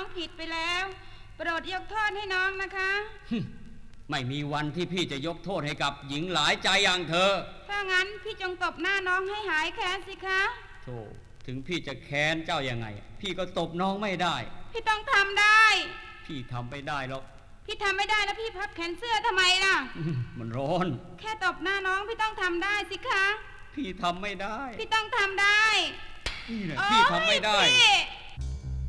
ผิดไปแล้วโปรดยกโทษให้น้องนะคะไม่มีวันที่พี่จะยกโทษให้กับหญิงหลายใจอย่างเธอถ้างั้นพี่จงตบหน้าน้องให้หายแค้นสิคะโธ่ถึงพี่จะแค้นเจ้ายังไงพี่ก็ตบน้องไม่ได้พี่ต้องทำได้พี่ทำไม่ได้หรอกพี่ทำไม่ได้แล้วพี่พับแขนเสื้อทำไมล่ะมันร้อนแค่ตบหน้าน้องพี่ต้องทำได้สิคะพี่ทำไม่ได้พี่ต้องทำได้นี่แหละพี่ทำไม่ได้